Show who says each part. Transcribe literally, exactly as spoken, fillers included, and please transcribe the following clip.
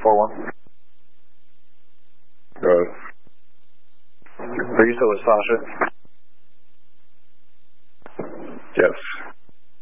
Speaker 1: four one.
Speaker 2: Go ahead.
Speaker 1: Are you still with Sasha?
Speaker 2: Yes.